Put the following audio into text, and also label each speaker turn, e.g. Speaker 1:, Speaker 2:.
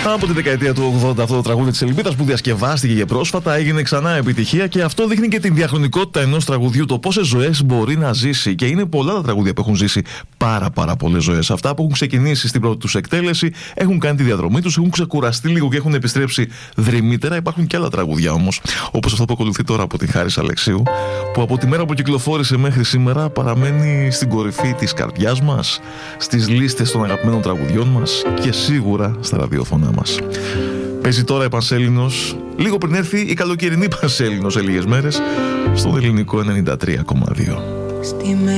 Speaker 1: Από τη δεκαετία του 80 αυτό το τραγούδι της Ελπίδας που διασκευάστηκε και πρόσφατα έγινε ξανά επιτυχία και αυτό δείχνει και την διαχρονικότητα ενός τραγουδιού, το πόσες ζωές μπορεί να ζήσει. Και είναι πολλά τα τραγούδια που έχουν ζήσει πάρα πολλές ζωές. Αυτά που έχουν ξεκινήσει στην πρώτη τους εκτέλεση, έχουν κάνει τη διαδρομή τους, έχουν ξεκουραστεί λίγο και έχουν επιστρέψει δρυμύτερα. Υπάρχουν και άλλα τραγούδια όμως, όπως αυτό που ακολουθεί τώρα από την Χάρις Αλεξίου, που από τη μέρα που κυκλοφόρησε μέχρι σήμερα παραμένει στην κορυφή της καρδιάς μας, στις λίστες των αγαπημένων τραγουδιών μας και σίγουρα στα ραδιοφωνά μας. Παίζει τώρα η Πανσέλινος, λίγο πριν έρθει η καλοκαιρινή Πανσέλινος σε λίγες μέρες, στον ελληνικό 93,2.